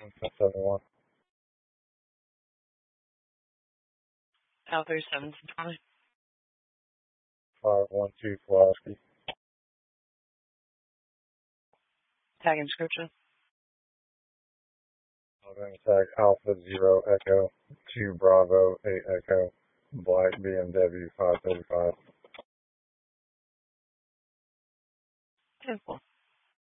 1071. Al 3720. 512 Pulaski. Tag inscription. I'm going to tag Alpha Zero Echo 2 Bravo 8 Echo Black BMW 535. 10-4.